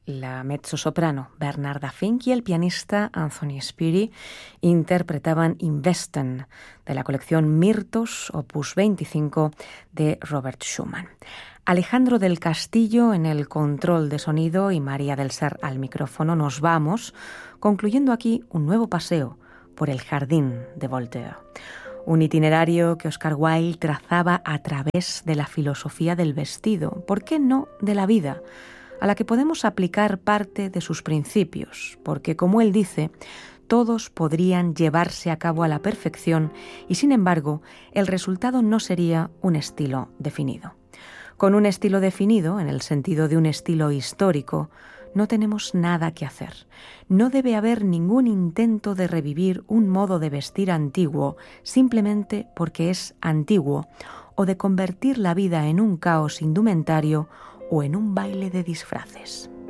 La mezzosoprano Bernarda Fink y el pianista Anthony Spiri interpretaban Investen, de la colección Mirtos, opus 25, de Robert Schumann. Alejandro del Castillo en el control de sonido y María del Ser al micrófono. Nos vamos, concluyendo aquí un nuevo paseo por el jardín de Voltaire. Un itinerario que Oscar Wilde trazaba a través de la filosofía del vestido, ¿por qué no de la vida?, a la que podemos aplicar parte de sus principios, porque, como él dice, todos podrían llevarse a cabo a la perfección y, sin embargo, el resultado no sería un estilo definido. Con un estilo definido, en el sentido de un estilo histórico, no tenemos nada que hacer. No debe haber ningún intento de revivir un modo de vestir antiguo simplemente porque es antiguo, o de convertir la vida en un caos indumentario o en un baile de disfraces.